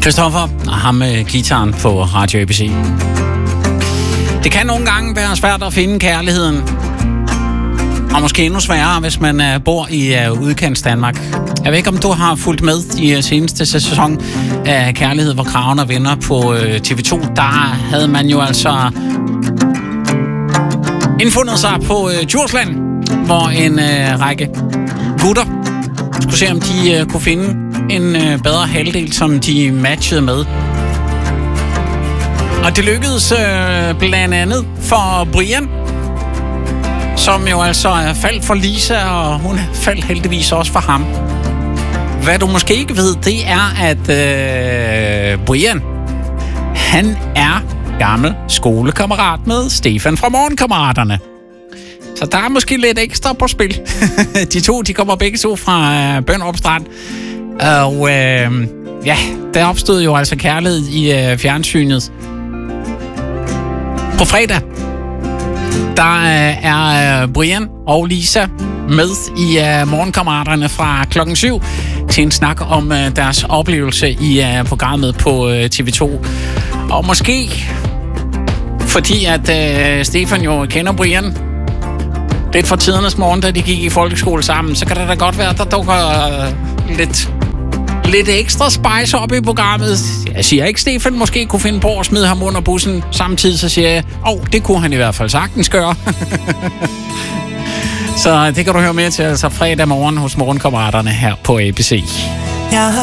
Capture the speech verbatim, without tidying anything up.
Christoffer og ham med guitaren på Radio A B C. Det kan nogle gange være svært at finde kærligheden. Og måske endnu sværere, hvis man uh, bor i uh, udkants Danmark. Jeg ved ikke, om du har fulgt med i uh, seneste sæson af Kærlighed, hvor kragerne vender på uh, T V to. Der havde man jo altså indfundet sig på uh, Djursland, hvor en uh, række gutter skulle se, om de uh, kunne finde en uh, bedre halvdel, som de matchede med. Og det lykkedes uh, blandt andet for Brian, som jo altså er faldt for Lisa, og hun faldt heldigvis også for ham. Hvad du måske ikke ved, det er, at øh, Brian, han er gammel skolekammerat med Stefan fra Morgenkammeraterne. Så der er måske lidt ekstra på spil. De to, de kommer begge to fra øh, Bønderup Strand. Og øh, ja, der opstod jo altså kærlighed i øh, fjernsynet. På fredag, der er Brian og Lisa med i uh, Morgenkammeraterne fra klokken syv til en snak om uh, deres oplevelse i uh, programmet på uh, T V to. Og måske, fordi at uh, Stefan jo kender Brian lidt fra tidernes morgen, da de gik i folkeskole sammen, så kan det da godt være, at der dukker uh, lidt... lidt ekstra spice op i programmet. Jeg siger ikke, Stefan måske kunne finde på at smide ham under bussen. Samtidig så siger jeg, åh, oh, det kunne han i hvert fald sagtens gøre. Så det kan du høre mere til altså fredag morgen hos Morgenkammeraterne her på A B C.